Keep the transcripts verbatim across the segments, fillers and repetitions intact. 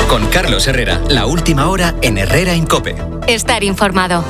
Con Carlos Herrera, la última hora en Herrera en COPE. Estar informado.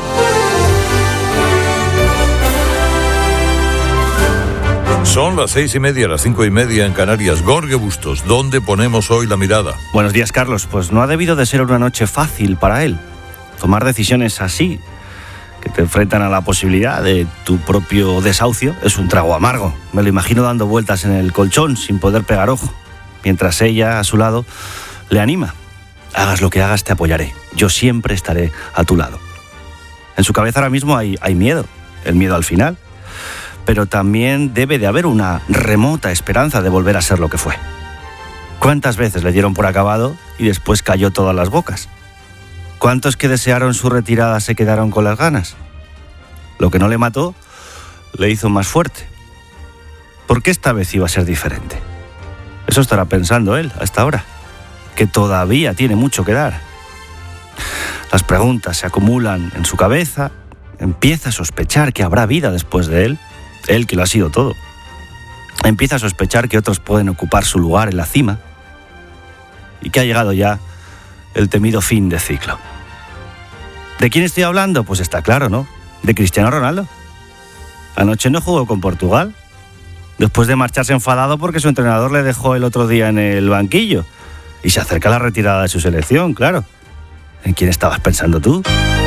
Son las seis y media, las cinco y media en Canarias. Jorge Bustos, ¿dónde ponemos hoy la mirada? Buenos días, Carlos. Pues no ha debido de ser una noche fácil para él. Tomar decisiones así, que te enfrentan a la posibilidad de tu propio desahucio, es un trago amargo. Me lo imagino dando vueltas en el colchón sin poder pegar ojo, mientras ella, a su lado, le anima. Hagas lo que hagas, te apoyaré. Yo siempre estaré a tu lado. En su cabeza ahora mismo hay, hay miedo, el miedo al final, pero también debe de haber una remota esperanza de volver a ser lo que fue. ¿Cuántas veces le dieron por acabado y después cayó todas las bocas? ¿Cuántos que desearon su retirada se quedaron con las ganas? Lo que no le mató, le hizo más fuerte. ¿Por qué esta vez iba a ser diferente? Eso estará pensando él hasta ahora, que todavía tiene mucho que dar. Las preguntas se acumulan en su cabeza, empieza a sospechar que habrá vida después de él, él que lo ha sido todo. Empieza a sospechar que otros pueden ocupar su lugar en la cima y que ha llegado ya el temido fin de ciclo. ¿De quién estoy hablando? Pues está claro, ¿no? De Cristiano Ronaldo. Anoche no jugó con Portugal, después de marcharse enfadado porque su entrenador le dejó el otro día en el banquillo. Y se acerca la retirada de su selección, claro. ¿En quién estabas pensando tú?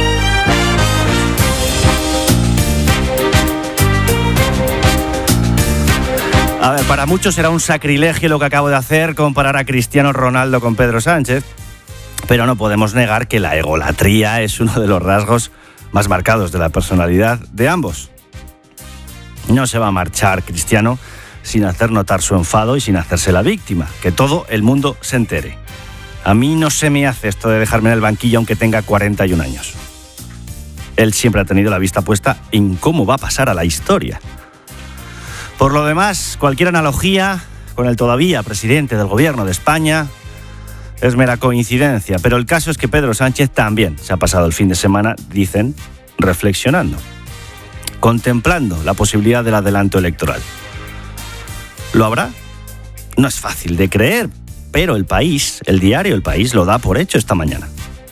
A ver, para muchos será un sacrilegio lo que acabo de hacer, comparar a Cristiano Ronaldo con Pedro Sánchez, pero no podemos negar que la egolatría es uno de los rasgos más marcados de la personalidad de ambos. No se va a marchar Cristiano sin hacer notar su enfado y sin hacerse la víctima, que todo el mundo se entere. A mí no se me hace esto de dejarme en el banquillo aunque tenga cuarenta y un años. Él siempre ha tenido la vista puesta en cómo va a pasar a la historia. Por lo demás, cualquier analogía con el todavía presidente del gobierno de España es mera coincidencia, pero el caso es que Pedro Sánchez también se ha pasado el fin de semana, dicen, reflexionando, contemplando la posibilidad del adelanto electoral. ¿Lo habrá? No es fácil de creer, pero el País, el diario El País, lo da por hecho esta mañana.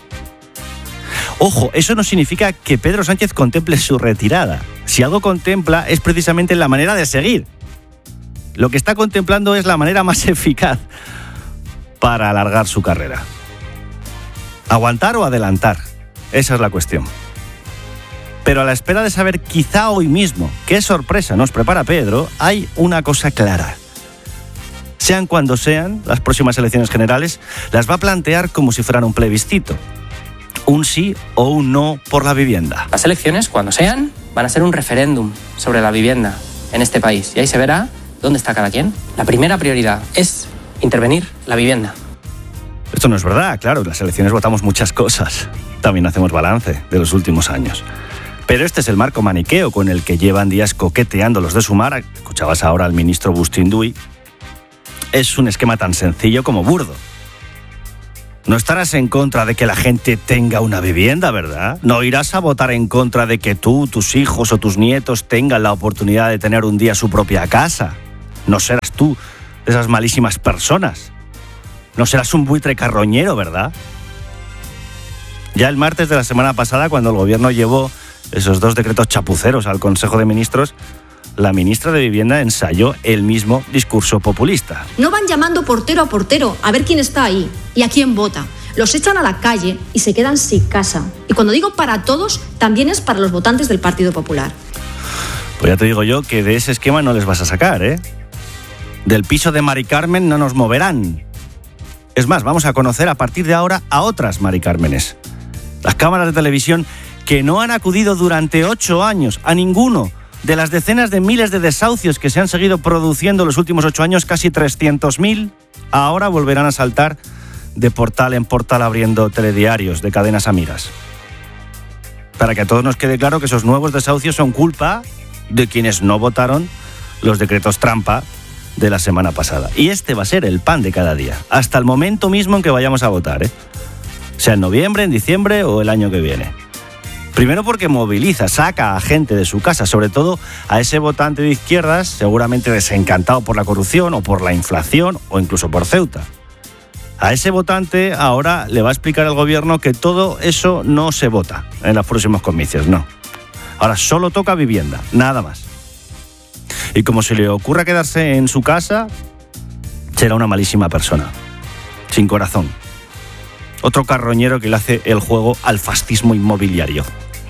Ojo, eso no significa que Pedro Sánchez contemple su retirada. Si algo contempla es precisamente la manera de seguir. Lo que está contemplando es la manera más eficaz para alargar su carrera. ¿Aguantar o adelantar? Esa es la cuestión. Pero a la espera de saber quizá hoy mismo qué sorpresa nos prepara Pedro, hay una cosa clara. Sean cuando sean las próximas elecciones generales, las va a plantear como si fueran un plebiscito. Un sí o un no por la vivienda. Las elecciones, cuando sean, van a ser un referéndum sobre la vivienda en este país. Y ahí se verá dónde está cada quien. La primera prioridad es intervenir la vivienda. Esto no es verdad, claro. En las elecciones votamos muchas cosas. También hacemos balance de los últimos años. Pero este es el marco maniqueo con el que llevan días coqueteando los de Sumar. Escuchabas ahora al ministro Bustinduy. Es un esquema tan sencillo como burdo. No estarás en contra de que la gente tenga una vivienda, ¿verdad? No irás a votar en contra de que tú, tus hijos o tus nietos tengan la oportunidad de tener un día su propia casa. No serás tú de esas malísimas personas. No serás un buitre carroñero, ¿verdad? Ya el martes de la semana pasada, cuando el gobierno llevó esos dos decretos chapuceros al Consejo de Ministros, la ministra de Vivienda ensayó el mismo discurso populista. No van llamando portero a portero a ver quién está ahí y a quién vota. Los echan a la calle y se quedan sin casa. Y cuando digo para todos, también es para los votantes del Partido Popular. Pues ya te digo yo que de ese esquema no les vas a sacar, ¿eh? Del piso de Mari Carmen no nos moverán. Es más, vamos a conocer a partir de ahora a otras Mari Cármenes. Las cámaras de televisión que no han acudido durante ocho años a ninguno de las decenas de miles de desahucios que se han seguido produciendo en los últimos ocho años, casi trescientos mil, ahora volverán a saltar de portal en portal abriendo telediarios de cadenas amigas. Para que a todos nos quede claro que esos nuevos desahucios son culpa de quienes no votaron los decretos trampa de la semana pasada. Y este va a ser el pan de cada día, hasta el momento mismo en que vayamos a votar, ¿eh? Sea en noviembre, en diciembre o el año que viene. Primero porque moviliza, saca a gente de su casa, sobre todo a ese votante de izquierdas, seguramente desencantado por la corrupción o por la inflación o incluso por Ceuta. A ese votante ahora le va a explicar el gobierno que todo eso no se vota en los próximos comicios, no. Ahora solo toca vivienda, nada más. Y como se le ocurra quedarse en su casa, será una malísima persona, sin corazón. Otro carroñero que le hace el juego al fascismo inmobiliario.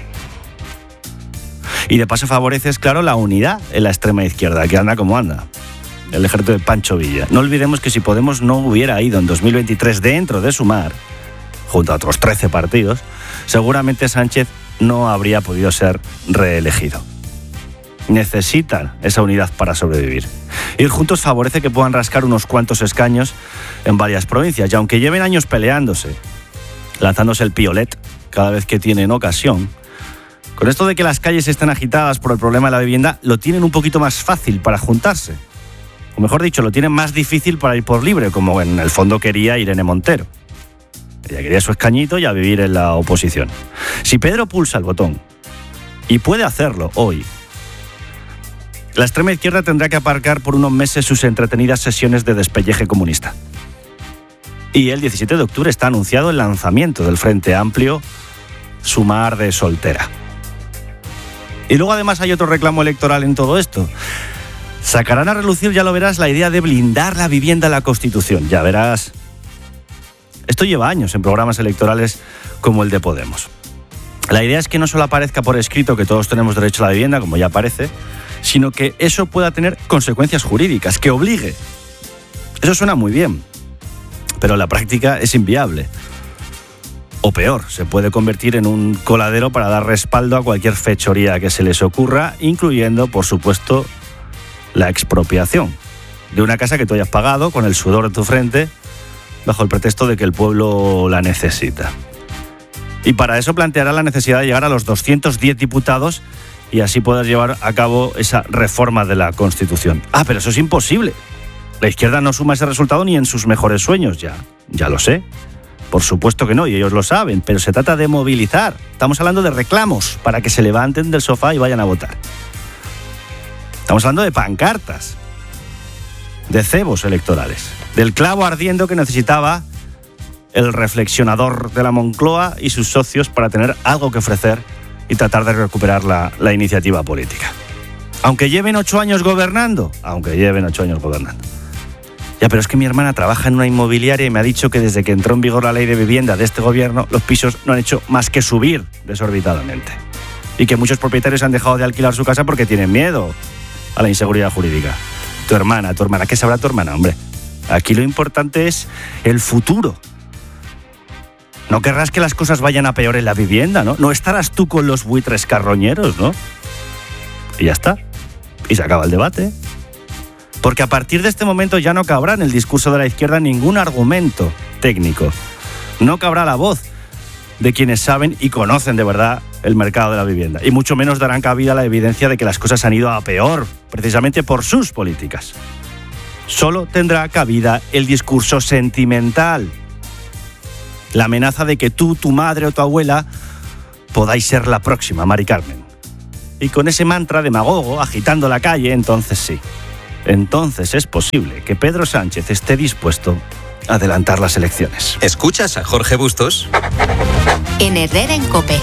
Y de paso favoreces, claro, la unidad en la extrema izquierda, que anda como anda. El ejército de Pancho Villa. No olvidemos que si Podemos no hubiera ido en dos mil veintitrés dentro de Sumar, junto a otros trece partidos, seguramente Sánchez no habría podido ser reelegido. Necesitan esa unidad para sobrevivir. Ir juntos favorece que puedan rascar unos cuantos escaños en varias provincias. Y aunque lleven años peleándose, lanzándose el piolet cada vez que tienen ocasión, con esto de que las calles estén agitadas por el problema de la vivienda, lo tienen un poquito más fácil para juntarse. O mejor dicho, lo tienen más difícil para ir por libre, como en el fondo quería Irene Montero. Ella quería su escañito y a vivir en la oposición. Si Pedro pulsa el botón, y puede hacerlo hoy, la extrema izquierda tendrá que aparcar por unos meses sus entretenidas sesiones de despelleje comunista. Y el diecisiete de octubre está anunciado el lanzamiento del Frente Amplio Sumar de Soltera. Y luego además hay otro reclamo electoral en todo esto. Sacarán a relucir, ya lo verás, la idea de blindar la vivienda en la Constitución. Ya verás. Esto lleva años en programas electorales como el de Podemos. La idea es que no solo aparezca por escrito que todos tenemos derecho a la vivienda, como ya aparece, sino que eso pueda tener consecuencias jurídicas, que obligue. Eso suena muy bien, pero en la práctica es inviable. O peor, se puede convertir en un coladero para dar respaldo a cualquier fechoría que se les ocurra, incluyendo, por supuesto, la expropiación de una casa que tú hayas pagado con el sudor de tu frente, bajo el pretexto de que el pueblo la necesita. Y para eso planteará la necesidad de llegar a los doscientos diez diputados y así poder llevar a cabo esa reforma de la Constitución. Ah, pero eso es imposible. La izquierda no suma ese resultado ni en sus mejores sueños, ya, ya lo sé. Por supuesto que no, y ellos lo saben, pero se trata de movilizar. Estamos hablando de reclamos para que se levanten del sofá y vayan a votar. Estamos hablando de pancartas, de cebos electorales, del clavo ardiendo que necesitaba el reflexionador de la Moncloa y sus socios para tener algo que ofrecer y tratar de recuperar la, la iniciativa política. Aunque lleven ocho años gobernando, aunque lleven ocho años gobernando. Ya, pero es que mi hermana trabaja en una inmobiliaria y me ha dicho que desde que entró en vigor la ley de vivienda de este gobierno, los pisos no han hecho más que subir desorbitadamente. Y que muchos propietarios han dejado de alquilar su casa porque tienen miedo a la inseguridad jurídica. Tu hermana, tu hermana, ¿qué sabrá tu hermana, hombre? Aquí lo importante es el futuro. No querrás que las cosas vayan a peor en la vivienda, ¿no? No estarás tú con los buitres carroñeros, ¿no? Y ya está. Y se acaba el debate. Porque a partir de este momento ya no cabrá en el discurso de la izquierda ningún argumento técnico. No cabrá la voz de quienes saben y conocen de verdad el mercado de la vivienda. Y mucho menos darán cabida a la evidencia de que las cosas han ido a peor, precisamente por sus políticas. Solo tendrá cabida el discurso sentimental. La amenaza de que tú, tu madre o tu abuela podáis ser la próxima, Mari Carmen. Y con ese mantra demagogo agitando la calle, entonces sí. Entonces es posible que Pedro Sánchez esté dispuesto a adelantar las elecciones. ¿Escuchas a Jorge Bustos? En Herrera en COPE.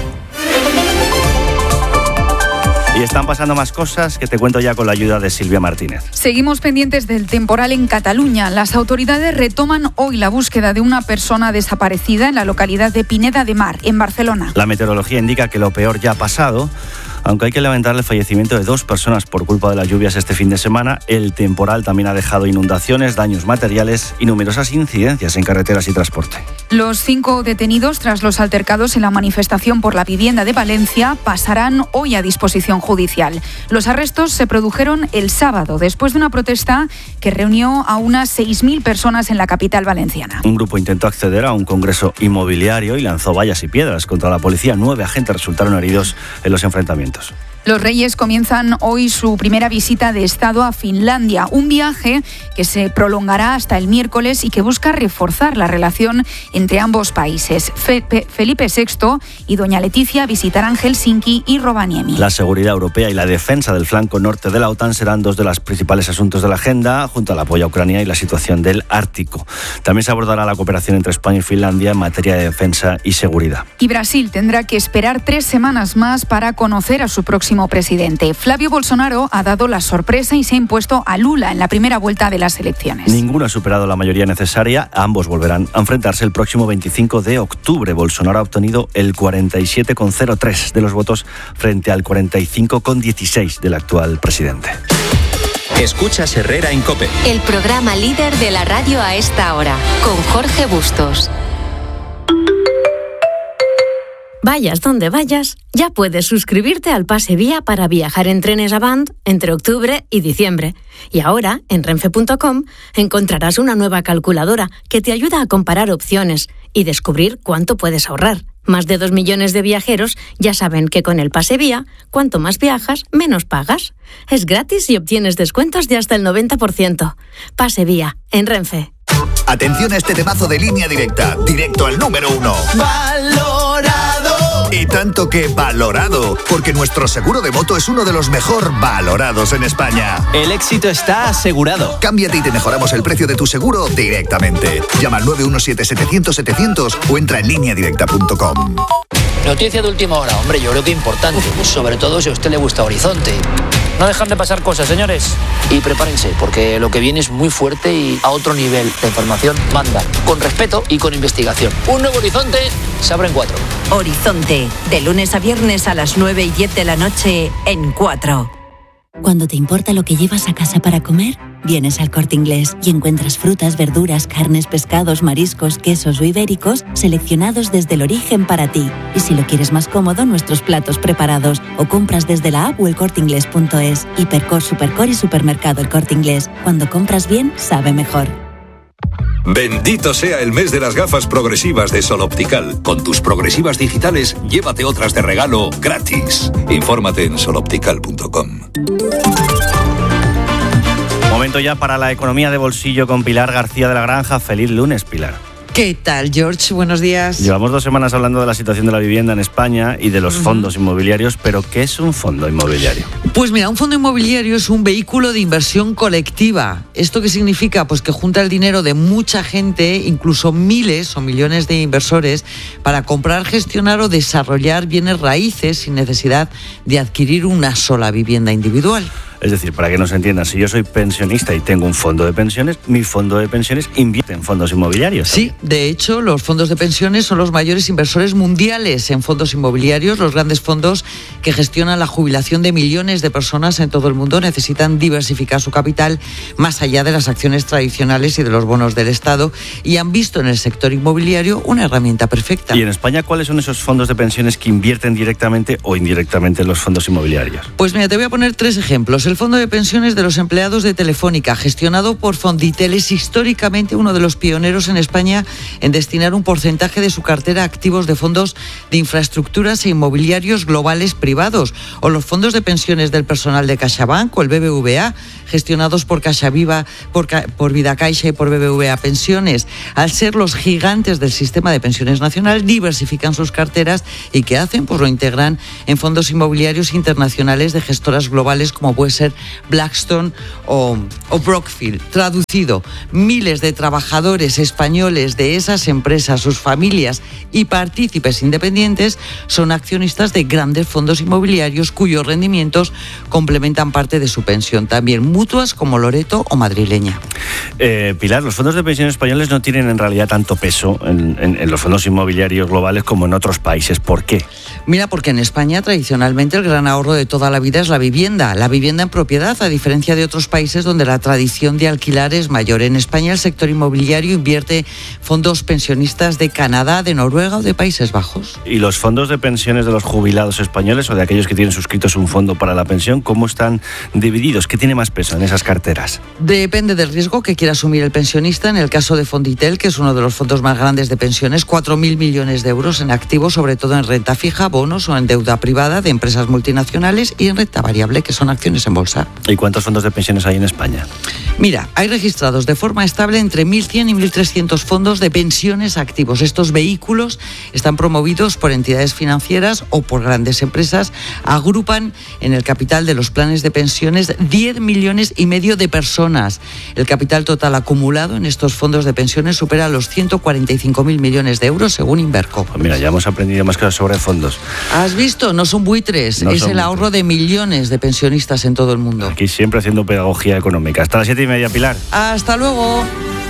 Y están pasando más cosas que te cuento ya con la ayuda de Silvia Martínez. Seguimos pendientes del temporal en Cataluña. Las autoridades retoman hoy la búsqueda de una persona desaparecida en la localidad de Pineda de Mar, en Barcelona. La meteorología indica que lo peor ya ha pasado, aunque hay que lamentar el fallecimiento de dos personas por culpa de las lluvias este fin de semana. El temporal también ha dejado inundaciones, daños materiales y numerosas incidencias en carreteras y transporte. Los cinco detenidos tras los altercados en la manifestación por la vivienda de Valencia pasarán hoy a disposición judicial. Los arrestos se produjeron el sábado después de una protesta que reunió a unas seis mil personas en la capital valenciana. Un grupo intentó acceder a un congreso inmobiliario y lanzó vallas y piedras contra la policía. Nueve agentes resultaron heridos en los enfrentamientos. Los reyes comienzan hoy su primera visita de Estado a Finlandia, un viaje que se prolongará hasta el miércoles y que busca reforzar la relación entre ambos países. Fe- Pe- Felipe sexto y doña Leticia visitarán Helsinki y Rovaniemi. La seguridad europea y la defensa del flanco norte de la OTAN serán dos de los principales asuntos de la agenda, junto al apoyo a Ucrania y la situación del Ártico. También se abordará la cooperación entre España y Finlandia en materia de defensa y seguridad. Y Brasil tendrá que esperar tres semanas más para conocer a su próximo presidente. Flavio Bolsonaro ha dado la sorpresa y se ha impuesto a Lula en la primera vuelta de las elecciones. Ninguno ha superado la mayoría necesaria. Ambos volverán a enfrentarse el próximo veinticinco de octubre. Bolsonaro ha obtenido el cuarenta y siete coma cero tres de los votos frente al cuarenta y cinco coma dieciséis del actual presidente. Escuchas Herrera en COPE. El programa líder de la radio a esta hora, con Jorge Bustos. Vayas donde vayas, ya puedes suscribirte al Pase Vía para viajar en trenes Avant entre octubre y diciembre. Y ahora, en renfe punto com, encontrarás una nueva calculadora que te ayuda a comparar opciones y descubrir cuánto puedes ahorrar. Más de dos millones de viajeros ya saben que con el Pase Vía, cuanto más viajas, menos pagas. Es gratis y obtienes descuentos de hasta el noventa por ciento. Pase Vía, en Renfe. Atención a este temazo de Línea Directa, directo al número uno. ¡Valorado! Y tanto que valorado, porque nuestro seguro de moto es uno de los mejor valorados en España. El éxito está asegurado. Cámbiate y te mejoramos el precio de tu seguro directamente. Llama al nueve uno siete setecientos setecientos o entra en línea directa punto com. Noticia de última hora, hombre, yo creo que importante, sobre todo si a usted le gusta Horizonte. No dejan de pasar cosas, señores. Y prepárense, porque lo que viene es muy fuerte y a otro nivel. La información manda, con respeto y con investigación. Un nuevo Horizonte se abre en cuatro. Horizonte, de lunes a viernes a las nueve y diez de la noche en cuatro. Cuando te importa lo que llevas a casa para comer, vienes al Corte Inglés y encuentras frutas, verduras, carnes, pescados, mariscos, quesos o ibéricos seleccionados desde el origen para ti. Y si lo quieres más cómodo, nuestros platos preparados o compras desde la app o el corte inglés punto es. Hipercor, Supercor y Supermercado El Corte Inglés. Cuando compras bien, sabe mejor. Bendito sea el mes de las gafas progresivas de Sol Optical. Con tus progresivas digitales, llévate otras de regalo gratis. Infórmate en sol optical punto com. Momento ya para la economía de bolsillo con Pilar García de la Granja. Feliz lunes, Pilar. ¿Qué tal, George? Buenos días. Llevamos dos semanas hablando de la situación de la vivienda en España y de los uh-huh. fondos inmobiliarios, pero ¿qué es un fondo inmobiliario? Pues mira, un fondo inmobiliario es un vehículo de inversión colectiva. ¿Esto qué significa? Pues que junta el dinero de mucha gente, incluso miles o millones de inversores, para comprar, gestionar o desarrollar bienes raíces sin necesidad de adquirir una sola vivienda individual. Es decir, para que nos entiendan, si yo soy pensionista y tengo un fondo de pensiones, mi fondo de pensiones invierte en fondos inmobiliarios. Sí, de hecho, los fondos de pensiones son los mayores inversores mundiales en fondos inmobiliarios. Los grandes fondos que gestionan la jubilación de millones de personas en todo el mundo necesitan diversificar su capital más allá de las acciones tradicionales y de los bonos del Estado, y han visto en el sector inmobiliario una herramienta perfecta. ¿Y en España cuáles son esos fondos de pensiones que invierten directamente o indirectamente en los fondos inmobiliarios? Pues mira, te voy a poner tres ejemplos. El fondo de pensiones de los empleados de Telefónica, gestionado por Fonditel, es históricamente uno de los pioneros en España en destinar un porcentaje de su cartera a activos de fondos de infraestructuras e inmobiliarios globales privados. O los fondos de pensiones del personal de CaixaBank o el B B V A, gestionados por CaixaViva, por, por Vidacaixa y por B B V A Pensiones. Al ser los gigantes del sistema de pensiones nacional, diversifican sus carteras y ¿qué hacen? Pues lo integran en fondos inmobiliarios internacionales de gestoras globales como puede ser Blackstone o, o Brookfield. Traducido, miles de trabajadores españoles de esas empresas, sus familias y partícipes independientes son accionistas de grandes fondos inmobiliarios cuyos rendimientos complementan parte de su pensión. También mutuas como Loreto o Madrileña. Eh, Pilar, los fondos de pensión españoles no tienen en realidad tanto peso en, en, en los fondos inmobiliarios globales como en otros países. ¿Por qué? Mira, porque en España tradicionalmente el gran ahorro de toda la vida es la vivienda. La vivienda en propiedad, a diferencia de otros países donde la tradición de alquilar es mayor. En España el sector inmobiliario invierte fondos pensionistas de Canadá, de Noruega o de Países Bajos. ¿Y los fondos de pensiones de los jubilados españoles o de aquellos que tienen suscritos un fondo para la pensión, cómo están divididos? ¿Qué tiene más peso en esas carteras? Depende del riesgo que quiera asumir el pensionista. En el caso de Fonditel, que es uno de los fondos más grandes de pensiones, cuatro mil millones de euros en activos, sobre todo en renta fija, bonos o en deuda privada de empresas multinacionales, y en renta variable, que son acciones en bolsa. ¿Y cuántos fondos de pensiones hay en España? Mira, hay registrados de forma estable entre mil cien y mil trescientos fondos de pensiones activos. Estos vehículos están promovidos por entidades financieras o por grandes empresas. Agrupan en el capital de los planes de pensiones diez millones y medio de personas. El capital total acumulado en estos fondos de pensiones supera los ciento cuarenta y cinco mil millones de euros, según Inverco. Pues mira, ya hemos aprendido más cosas sobre fondos. ¿Has visto? No son buitres, no es son el ahorro buitres. de millones de pensionistas en todo el mundo. Aquí siempre haciendo pedagogía económica. Hasta las siete y media, Pilar. Hasta luego.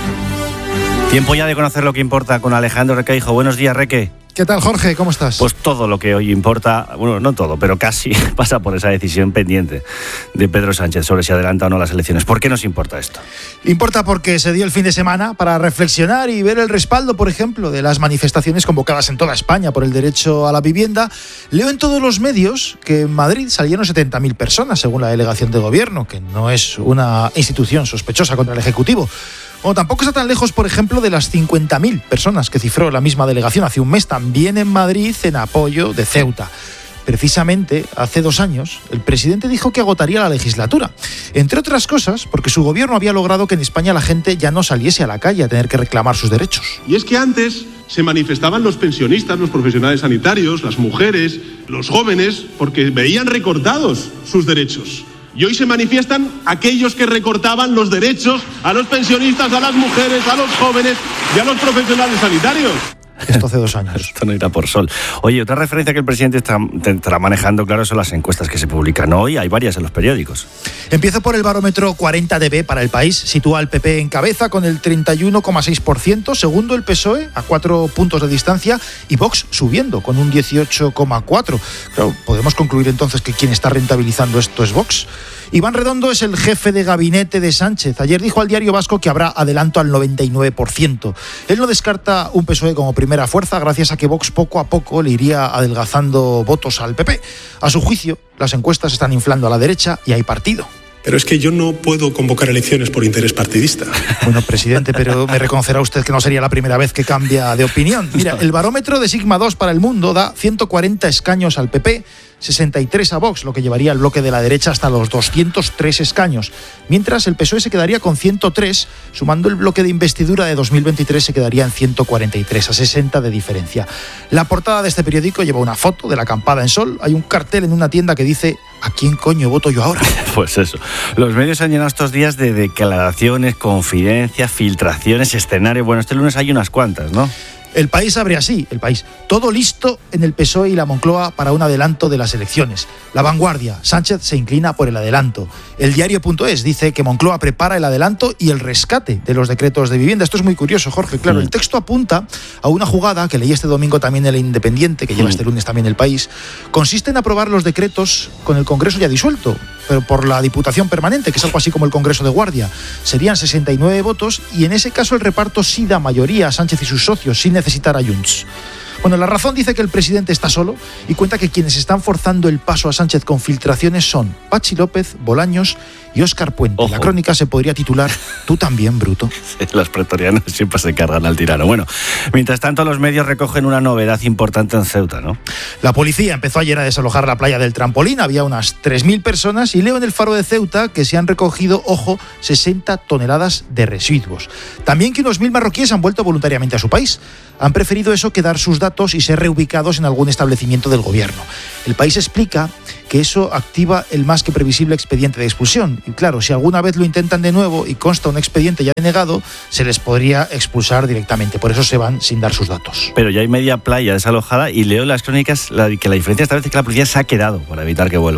Tiempo ya de conocer lo que importa con Alejandro Requeijo. Buenos días, Reque. ¿Qué tal, Jorge? ¿Cómo estás? Pues todo lo que hoy importa, bueno, no todo, pero casi pasa por esa decisión pendiente de Pedro Sánchez sobre si adelanta o no las elecciones. ¿Por qué nos importa esto? Importa porque se dio el fin de semana para reflexionar y ver el respaldo, por ejemplo, de las manifestaciones convocadas en toda España por el derecho a la vivienda. Leo en todos los medios que en Madrid salieron setenta mil personas, según la delegación de gobierno, que no es una institución sospechosa contra el Ejecutivo. Bueno, tampoco está tan lejos, por ejemplo, de las cincuenta mil personas que cifró la misma delegación hace un mes también en Madrid en apoyo de Ceuta. Precisamente, hace dos años, el presidente dijo que agotaría la legislatura. Entre otras cosas, porque su gobierno había logrado que en España la gente ya no saliese a la calle a tener que reclamar sus derechos. Y es que antes se manifestaban los pensionistas, los profesionales sanitarios, las mujeres, los jóvenes, porque veían recortados sus derechos. Y hoy se manifiestan aquellos que recortaban los derechos a los pensionistas, a las mujeres, a los jóvenes y a los profesionales sanitarios. Esto hace dos años. Esto no irá por sol. Oye, otra referencia que el presidente está, estará manejando, claro, son las encuestas que se publican hoy. Hay varias en los periódicos. Empiezo por el barómetro cuarenta D B para el país. Sitúa al P P en cabeza con el treinta y uno coma seis por ciento. Segundo, el P S O E a cuatro puntos de distancia. Y Vox subiendo con un dieciocho coma cuatro por ciento. Claro, podemos concluir entonces que quien está rentabilizando esto es Vox. Iván Redondo es el jefe de gabinete de Sánchez. Ayer dijo al Diario Vasco que habrá adelanto al noventa y nueve por ciento. Él no descarta un P S O E como primera fuerza, gracias a que Vox poco a poco le iría adelgazando votos al P P. A su juicio, las encuestas están inflando a la derecha y hay partido. Pero es que yo no puedo convocar elecciones por interés partidista. Bueno, presidente, pero me reconocerá usted que no sería la primera vez que cambia de opinión. Mira, el barómetro de Sigma dos para el mundo da ciento cuarenta escaños al P P, sesenta y tres a Vox, lo que llevaría al bloque de la derecha hasta los doscientos tres escaños. Mientras el P S O E se quedaría con ciento tres, sumando el bloque de investidura de dos mil veintitrés se quedaría en ciento cuarenta y tres, a sesenta de diferencia. La portada de este periódico lleva una foto de la acampada en sol. Hay un cartel en una tienda que dice: ¿a quién coño voto yo ahora? Pues eso. Los medios han llenado estos días de declaraciones, confidencias, filtraciones, escenarios. Bueno, este lunes hay unas cuantas, ¿no? El País abre así, el País. Todo listo en el P S O E y la Moncloa para un adelanto de las elecciones. La Vanguardia, Sánchez se inclina por el adelanto. El Diario.es dice que Moncloa prepara el adelanto y el rescate de los decretos de vivienda. Esto es muy curioso, Jorge. Claro, mm. el texto apunta a una jugada que leí este domingo también en El Independiente, que lleva mm. este lunes también El País. Consiste en aprobar los decretos con el Congreso ya disuelto, pero por la Diputación Permanente, que es algo así como el Congreso de Guardia. Serían sesenta y nueve votos y en ese caso el reparto sí da mayoría a Sánchez y sus socios, sin necesitar a Junts. Bueno, La Razón dice que el presidente está solo y cuenta que quienes están forzando el paso a Sánchez con filtraciones son Pachi López, Bolaños y Óscar Puente. Ojo. La crónica se podría titular «Tú también, bruto». Sí, los pretorianos siempre se cargan al tirano. Bueno, mientras tanto los medios recogen una novedad importante en Ceuta, ¿no? La policía empezó ayer a desalojar la playa del Trampolín. Había unas tres mil personas y leo en el Faro de Ceuta que se han recogido, ojo, sesenta toneladas de residuos. También que unos mil marroquíes han vuelto voluntariamente a su país. Han preferido eso que dar sus datos y ser reubicados en algún establecimiento del gobierno. El País explica que eso activa el más que previsible expediente de expulsión. Y claro, si alguna vez lo intentan de nuevo y consta un expediente ya denegado, se les podría expulsar directamente. Por eso se van sin dar sus datos. Pero ya hay media playa desalojada y leo en las crónicas la, que la diferencia esta vez es que la policía se ha quedado para evitar que vuelvan, ¿no?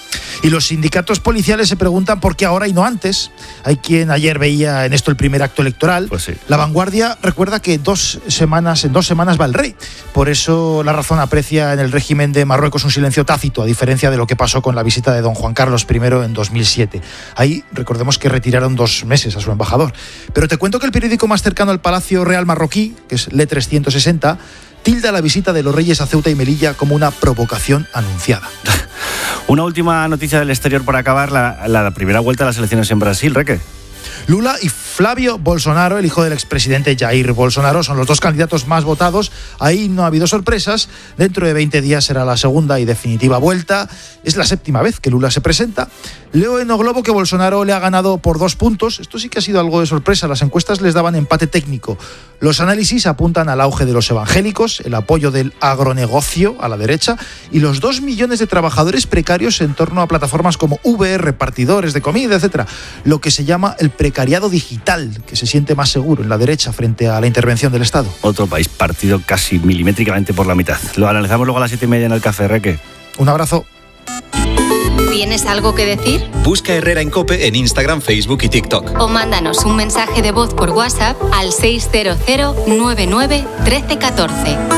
Y los sindicatos policiales se preguntan por qué ahora y no antes. Hay quien ayer veía en esto el primer acto electoral. Pues sí. La Vanguardia recuerda que dos semanas, en dos semanas va el rey. Por eso La Razón aprecia en el régimen de Marruecos un silencio tácito, a diferencia de lo que pasó con la visita de don Juan Carlos primero en dos mil siete. Ahí recordemos que retiraron dos meses a su embajador. Pero te cuento que el periódico más cercano al Palacio Real marroquí, que es Le trescientos sesenta, tilda la visita de los reyes a Ceuta y Melilla como una provocación anunciada. Una última noticia del exterior para acabar, la, la primera vuelta de las elecciones en Brasil, Reque. Lula y Flávio Bolsonaro, el hijo del expresidente Jair Bolsonaro, son los dos candidatos más votados. Ahí no ha habido sorpresas. Dentro de veinte días será la segunda y definitiva vuelta. Es la séptima vez que Lula se presenta. Leo en O Globo que Bolsonaro le ha ganado por dos puntos. Esto sí que ha sido algo de sorpresa. Las encuestas les daban empate técnico. Los análisis apuntan al auge de los evangélicos, el apoyo del agronegocio a la derecha y los dos millones de trabajadores precarios en torno a plataformas como Uber, repartidores de comida, etcétera. Lo que se llama el precariado digital, que se siente más seguro en la derecha frente a la intervención del Estado. Otro país partido casi milimétricamente por la mitad. Lo analizamos luego a las siete y media en el Café, Reque. Un abrazo. ¿Tienes algo que decir? Busca Herrera en COPE en Instagram, Facebook y TikTok. O mándanos un mensaje de voz por WhatsApp al seis cero cero nueve nueve uno tres uno cuatro.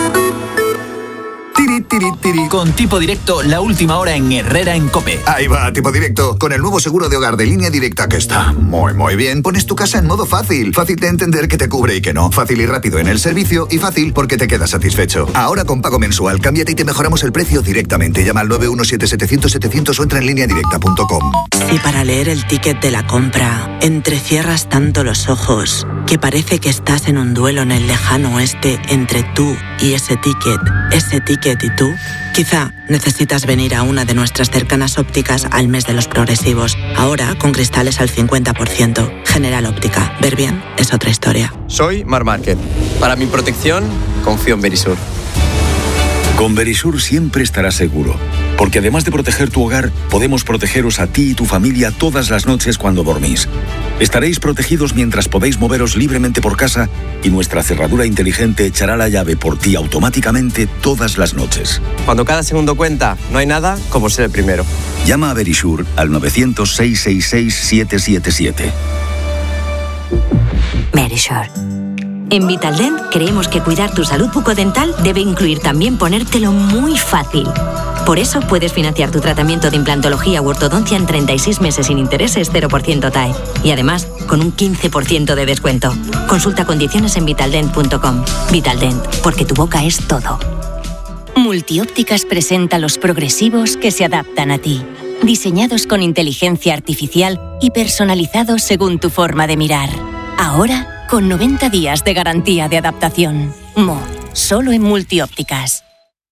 Tiri, tiri, tiri. Con Tipo Directo, la última hora en Herrera en COPE. Ahí va, Tipo Directo, con el nuevo seguro de hogar de Línea Directa que está muy, muy bien. Pones tu casa en modo fácil. Fácil de entender que te cubre y que no. Fácil y rápido en el servicio y fácil porque te quedas satisfecho. Ahora con pago mensual, cámbiate y te mejoramos el precio directamente. Llama al nueve uno siete setecientos setecientos o entra en línea directa punto com. Si para leer el ticket de la compra entrecierras tanto los ojos que parece que estás en un duelo en el lejano oeste entre tú y ese ticket, ese ticket y tú, quizá necesitas venir a una de nuestras cercanas ópticas al mes de los progresivos. Ahora con cristales al cincuenta por ciento. General Óptica. Ver bien es otra historia. Soy Mar Márquez. Para mi protección, confío en Verisur. Con Verisur siempre estarás seguro, porque además de proteger tu hogar, podemos protegeros a ti y tu familia todas las noches cuando dormís. Estaréis protegidos mientras podéis moveros libremente por casa y nuestra cerradura inteligente echará la llave por ti automáticamente todas las noches. Cuando cada segundo cuenta, no hay nada como ser el primero. Llama a Verisur al nueve cero cero, seis seis seis, siete siete siete. Verisur. En Vitaldent creemos que cuidar tu salud bucodental debe incluir también ponértelo muy fácil. Por eso puedes financiar tu tratamiento de implantología u ortodoncia en treinta y seis meses sin intereses, cero por ciento T A E. Y además, con un quince por ciento de descuento. Consulta condiciones en vitaldent punto com. Vitaldent, porque tu boca es todo. Multiópticas presenta los progresivos que se adaptan a ti. Diseñados con inteligencia artificial y personalizados según tu forma de mirar. Ahora, con noventa días de garantía de adaptación. Mo, solo en Multiópticas.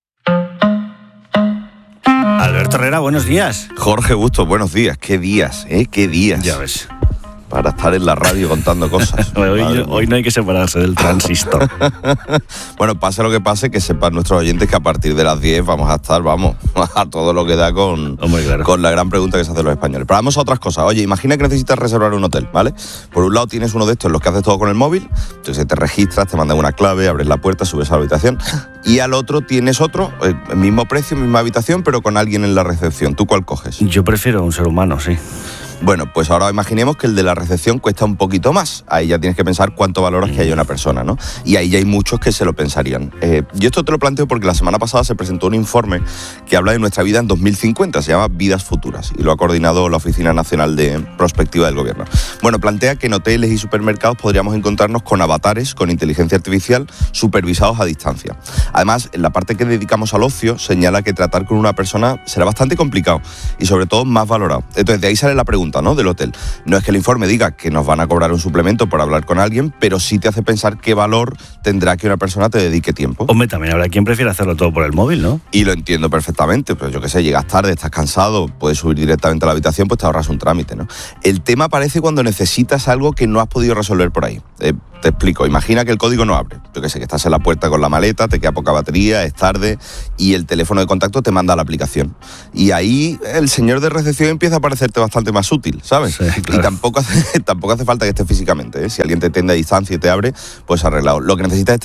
Alberto Herrera, buenos días. Jorge Bustos, buenos días. ¿Qué días, eh? ¿Qué días? Ya ves. Para estar en la radio contando cosas. hoy, hoy no hay que separarse del transistor. Bueno, pase lo que pase, que sepan nuestros oyentes que a partir de las diez vamos a estar, vamos, a todo lo que da con, Hombre, claro. con la gran pregunta que se hacen los españoles. Pero vamos a otras cosas. Oye, imagina que necesitas reservar un hotel, ¿vale? Por un lado tienes uno de estos en los que haces todo con el móvil, entonces te registras, te mandan una clave, abres la puerta, subes a la habitación, y al otro tienes otro, el mismo precio, misma habitación, pero con alguien en la recepción. ¿Tú cuál coges? Yo prefiero un ser humano, sí. Bueno, pues ahora imaginemos que el de la recepción cuesta un poquito más. Ahí ya tienes que pensar cuánto valoras que haya una persona, ¿no? Y ahí ya hay muchos que se lo pensarían. Eh, yo esto te lo planteo porque la semana pasada se presentó un informe que habla de nuestra vida en dos mil cincuenta, se llama Vidas Futuras, y lo ha coordinado la Oficina Nacional de Prospectiva del Gobierno. Bueno, plantea que en hoteles y supermercados podríamos encontrarnos con avatares con inteligencia artificial supervisados a distancia. Además, en la parte que dedicamos al ocio, señala que tratar con una persona será bastante complicado y sobre todo más valorado. Entonces, de ahí sale la pregunta, ¿no?, del hotel. No es que el informe diga que nos van a cobrar un suplemento por hablar con alguien, pero sí te hace pensar qué valor tendrá que una persona te dedique tiempo. Hombre, también habrá quien prefiere hacerlo todo por el móvil, ¿no? Y lo entiendo perfectamente, pues yo qué sé, llegas tarde, estás cansado, puedes subir directamente a la habitación, pues te ahorras un trámite, ¿no? El tema aparece cuando necesitas algo que no has podido resolver por ahí. Eh, te explico, imagina que el código no abre. Yo qué sé, que estás en la puerta con la maleta, te queda poca batería, es tarde y el teléfono de contacto te manda a la aplicación. Y ahí el señor de recepción empieza a parecerte bastante más útil, ¿sabes? Sí, claro. Y tampoco hace, tampoco hace falta que estés físicamente, ¿eh? Si alguien te atiende a distancia y te abre, pues arreglado. Lo que necesitas es tener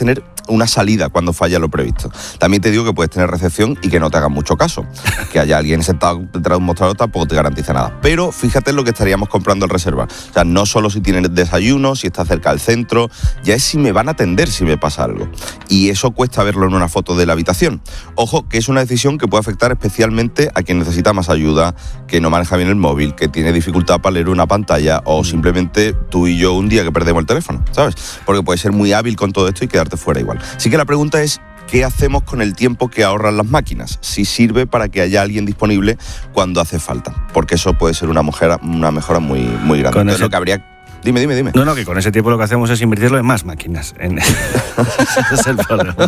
una salida cuando falla lo previsto. También te digo que puedes tener recepción y que no te hagan mucho caso. Que haya alguien sentado detrás de un mostrador tampoco te garantiza nada. Pero fíjate en lo que estaríamos comprando al reservar. O sea, no solo si tienen desayuno, si está cerca del centro, ya es si me van a atender si me pasa algo. Y eso cuesta verlo en una foto de la habitación. Ojo, que es una decisión que puede afectar especialmente a quien necesita más ayuda, que no maneja bien el móvil, que tiene dificultad para leer una pantalla o simplemente tú y yo un día que perdemos el teléfono, ¿sabes? Porque puedes ser muy hábil con todo esto y quedarte fuera igual. Así que la pregunta es, ¿qué hacemos con el tiempo que ahorran las máquinas? Si sirve para que haya alguien disponible cuando hace falta. Porque eso puede ser una mejora, una mejora muy, muy grande. Entonces, ese... lo que habría... Dime, dime, dime. No, no, que con ese tiempo lo que hacemos es invertirlo en más máquinas. En... Ese es el problema.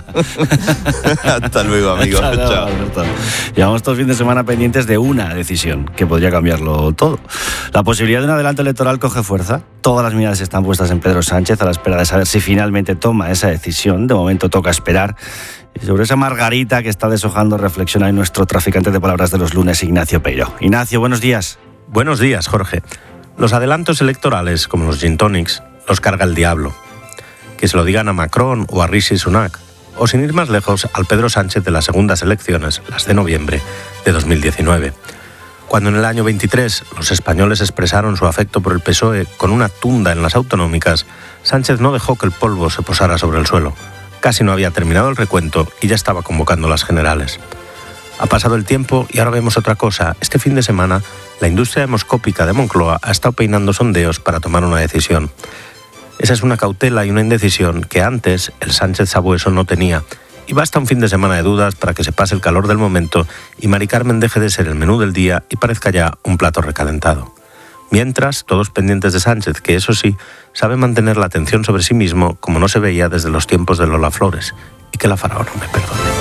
Hasta luego, amigo. Hasta luego, Chao. Alberto. Llevamos todo el fin de semana pendientes de una decisión que podría cambiarlo todo. La posibilidad de un adelanto electoral coge fuerza. Todas las miradas están puestas en Pedro Sánchez a la espera de saber si finalmente toma esa decisión. De momento toca esperar. Y sobre esa margarita que está deshojando reflexiona en nuestro traficante de palabras de los lunes, Ignacio Peiro. Ignacio, buenos días. Buenos días, Jorge. Los adelantos electorales, como los gin tonics, los carga el diablo. Que se lo digan a Macron o a Rishi Sunak, o sin ir más lejos, al Pedro Sánchez de las segundas elecciones, las de noviembre de dos mil diecinueve. Cuando en el año veintitrés los españoles expresaron su afecto por el P S O E con una tunda en las autonómicas, Sánchez no dejó que el polvo se posara sobre el suelo. Casi no había terminado el recuento y ya estaba convocando las generales. Ha pasado el tiempo y ahora vemos otra cosa. Este fin de semana, la industria demoscópica de Moncloa ha estado peinando sondeos para tomar una decisión. Esa es una cautela y una indecisión que antes el Sánchez sabueso no tenía. Y basta un fin de semana de dudas para que se pase el calor del momento y Mari Carmen deje de ser el menú del día y parezca ya un plato recalentado. Mientras, todos pendientes de Sánchez, que eso sí, sabe mantener la atención sobre sí mismo como no se veía desde los tiempos de Lola Flores. Y que la faraona me perdone.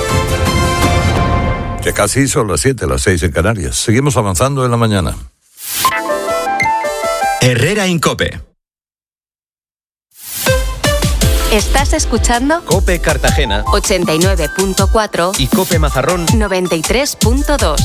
Que casi son las siete, las seis en Canarias. Seguimos avanzando en la mañana. Herrera en COPE. ¿Estás escuchando? COPE Cartagena ochenta y nueve punto cuatro y COPE Mazarrón noventa y tres punto dos.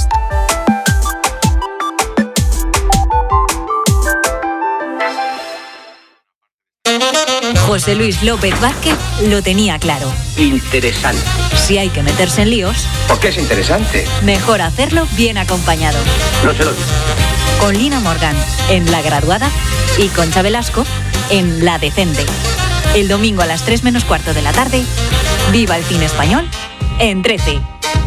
José Luis López Vázquez lo tenía claro. Interesante. Si hay que meterse en líos, ¿por qué es interesante? Mejor hacerlo bien acompañado. No se lo digo. Con Lina Morgan en La Graduada y Concha Velasco en La Decente. El domingo a las tres menos cuarto de la tarde, viva el cine español en trece.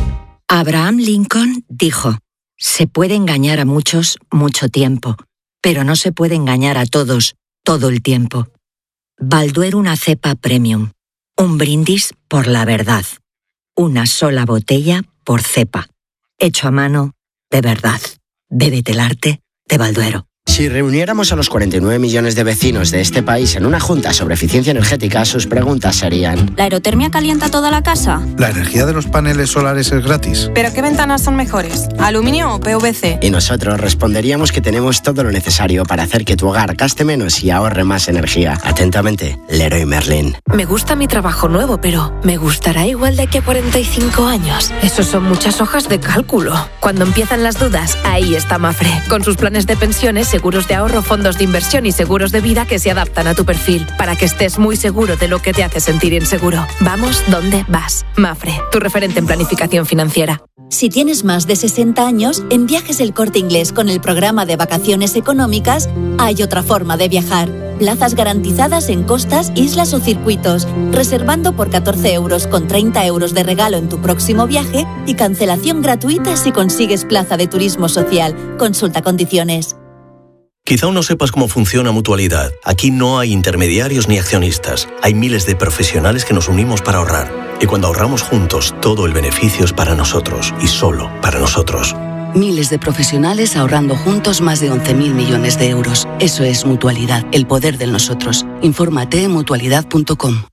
Abraham Lincoln dijo: se puede engañar a muchos mucho tiempo, pero no se puede engañar a todos todo el tiempo. Balduero una cepa premium. Un brindis por la verdad. Una sola botella por cepa. Hecho a mano de verdad. Bébete el arte de Balduero. Si reuniéramos a los cuarenta y nueve millones de vecinos de este país en una junta sobre eficiencia energética, sus preguntas serían: ¿la aerotermia calienta toda la casa? ¿La energía de los paneles solares es gratis? ¿Pero qué ventanas son mejores? ¿Aluminio o P V C? Y nosotros responderíamos que tenemos todo lo necesario para hacer que tu hogar gaste menos y ahorre más energía. Atentamente, Leroy Merlin. Me gusta mi trabajo nuevo, pero ¿me gustará igual de aquí a cuarenta y cinco años? Eso son muchas hojas de cálculo. Cuando empiezan las dudas, ahí está Mafre, con sus planes de pensiones, seguros de ahorro, fondos de inversión y seguros de vida que se adaptan a tu perfil, para que estés muy seguro de lo que te hace sentir inseguro. Vamos donde vas. Mafre, tu referente en planificación financiera. Si tienes más de sesenta años, en Viajes El Corte Inglés con el programa de vacaciones económicas, hay otra forma de viajar. Plazas garantizadas en costas, islas o circuitos, reservando por catorce euros con treinta euros de regalo en tu próximo viaje y cancelación gratuita si consigues plaza de turismo social. Consulta condiciones. Quizá aún no sepas cómo funciona Mutualidad. Aquí no hay intermediarios ni accionistas. Hay miles de profesionales que nos unimos para ahorrar. Y cuando ahorramos juntos, todo el beneficio es para nosotros y solo para nosotros. Miles de profesionales ahorrando juntos más de once mil millones de euros. Eso es Mutualidad, el poder del nosotros. Infórmate en mutualidad punto com.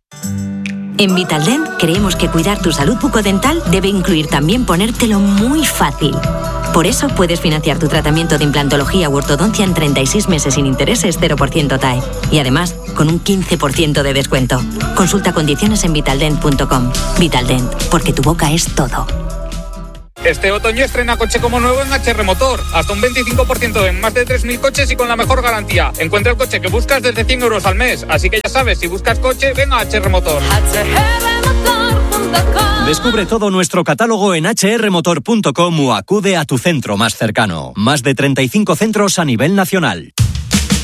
En Vitaldent creemos que cuidar tu salud bucodental debe incluir también ponértelo muy fácil. Por eso puedes financiar tu tratamiento de implantología u ortodoncia en treinta y seis meses sin intereses, cero por ciento T A E. Y además, con un quince por ciento de descuento. Consulta condiciones en vitaldent punto com. Vitaldent, porque tu boca es todo. Este otoño estrena coche como nuevo en H R Motor. Hasta un veinticinco por ciento en más de tres mil coches y con la mejor garantía. Encuentra el coche que buscas desde cien euros al mes. Así que ya sabes, si buscas coche, ven a H R Motor. H R Motor. Descubre todo nuestro catálogo en h r motor punto com o acude a tu centro más cercano. Más de treinta y cinco centros a nivel nacional.